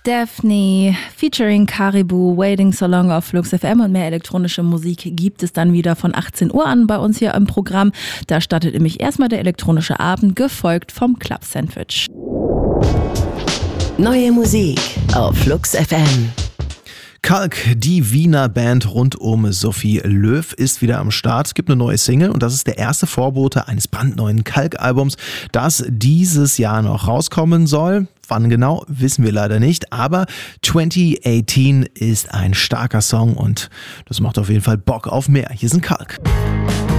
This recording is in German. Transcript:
Daphne featuring Caribou, Waiting So Long auf Flux FM, und mehr elektronische Musik gibt es dann wieder von 18 Uhr an bei uns hier im Programm. Da startet nämlich erstmal der elektronische Abend, gefolgt vom Club Sandwich. Neue Musik auf Flux FM. Kalk, die Wiener Band rund um Sophie Löw, ist wieder am Start. Es gibt eine neue Single und das ist der erste Vorbote eines brandneuen Kalk-Albums, das dieses Jahr noch rauskommen soll. Wann genau, wissen wir leider nicht, aber 2018 ist ein starker Song und das macht auf jeden Fall Bock auf mehr. Hier sind Kalk.